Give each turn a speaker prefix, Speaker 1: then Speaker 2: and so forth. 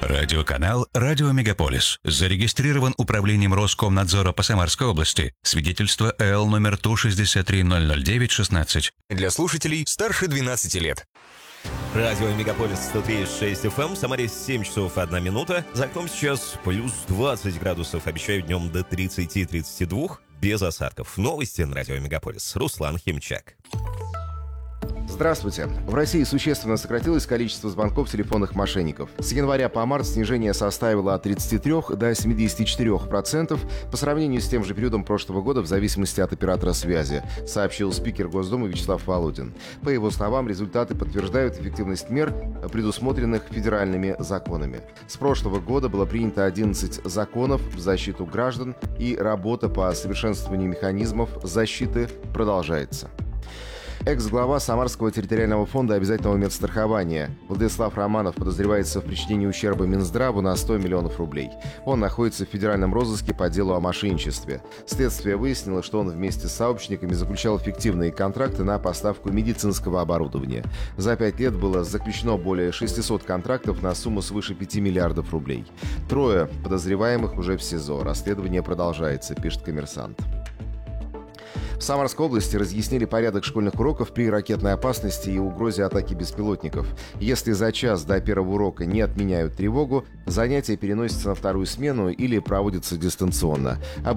Speaker 1: Радиоканал «Радио Мегаполис» зарегистрирован Управлением Роскомнадзора по Самарской области. Свидетельство ЭЛ номер Ту-63-009-16.
Speaker 2: Для слушателей старше 12 лет.
Speaker 3: Радио Мегаполис 103.6 FM, в Самаре 7 часов 1 минута. За окном сейчас плюс 20 градусов, обещаю днем до 30-32, без осадков. Новости на Радио Мегаполис. Руслан Химчак.
Speaker 4: Здравствуйте. В России существенно сократилось количество звонков телефонных мошенников. С января по март снижение составило от 33 до 74% по сравнению с тем же периодом прошлого года в зависимости от оператора связи, сообщил спикер Госдумы Вячеслав Володин. По его словам, результаты подтверждают эффективность мер, предусмотренных федеральными законами. С прошлого года было принято 11 законов в защиту граждан, и работа по совершенствованию механизмов защиты продолжается. Экс-глава Самарского территориального фонда обязательного медстрахования Владислав Романов подозревается в причинении ущерба Минздраву на 100 миллионов рублей. Он находится в федеральном розыске по делу о мошенничестве. Следствие выяснило, что он вместе с сообщниками заключал фиктивные контракты на поставку медицинского оборудования. За 5 лет было заключено более 600 контрактов на сумму свыше 5 миллиардов рублей. 3 подозреваемых уже в СИЗО. Расследование продолжается, пишет «Коммерсант». В Самарской области разъяснили порядок школьных уроков при ракетной опасности и угрозе атаки беспилотников. Если за час до первого урока не отменяют тревогу, занятия переносятся на вторую смену или проводятся дистанционно.